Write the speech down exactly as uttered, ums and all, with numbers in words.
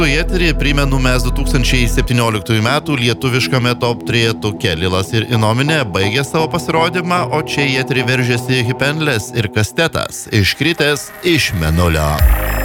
Į eterį primenu mes du tūkstančiai septynioliktųjų metų lietuviškame top trejetuke Lilas ir Inominė baigė savo pasirodymą, o čia į eterį veržėsi Hipenlės ir Kastetas, iškritęs iš mėnulio.